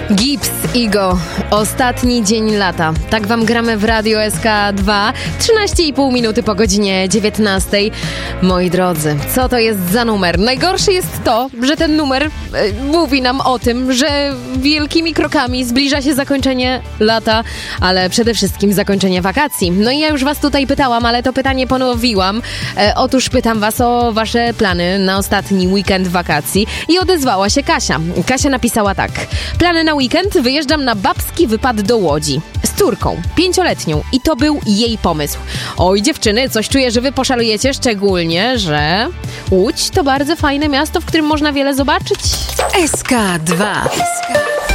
Gips, Igo, ostatni dzień lata. Tak wam gramy w Radio SK2, 13,5 minuty po godzinie 19. Moi drodzy, co to jest za numer? Najgorsze jest to, że ten numer mówi nam o tym, że wielkimi krokami zbliża się zakończenie lata, ale przede wszystkim zakończenie wakacji. No i ja już was tutaj pytałam, ale to pytanie ponowiłam. Otóż pytam was o wasze plany na ostatni weekend wakacji i odezwała się Kasia. Kasia napisała tak. Plany na weekend, wyjeżdżam na babski wypad do Łodzi. Z córką, 5-letnią. I to był jej pomysł. Oj dziewczyny, coś czuję, że wy poszalujecie, szczególnie, że Łódź to bardzo fajne miasto, w którym można wiele zobaczyć. SK2.